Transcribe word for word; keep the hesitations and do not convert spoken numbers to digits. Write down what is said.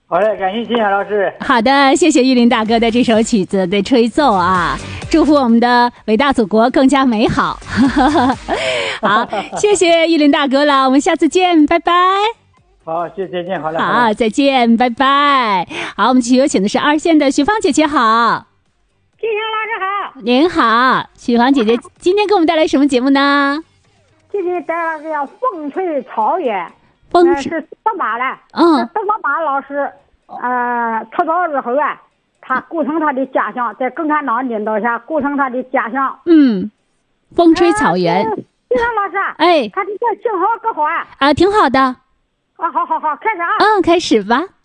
好嘞，感谢金霞老师。 好的，谢谢玉林大哥的这首曲子的吹奏啊，祝福我们的伟大祖国更加美好。好，谢谢玉林大哥了，我们下次见，拜拜。 好，谢谢，再见，好了。 好，再见，拜拜。好，我们继续有请的是二线的徐芳姐姐，好。 金霞老师好。 您好，徐芳姐姐，今天给我们带来什么节目呢？ 今天带来个叫风吹草原。 风呃、是德马了。 嗯。 德马老师，呃，出道之后啊，他顾成他的家乡，在共产党领导下，顾成他的家乡。 嗯。风吹草原。 金霞老师。 哎。 他这个信号可好啊？ 啊，挺好的。 啊，好好好，开始啊。 嗯，开始吧。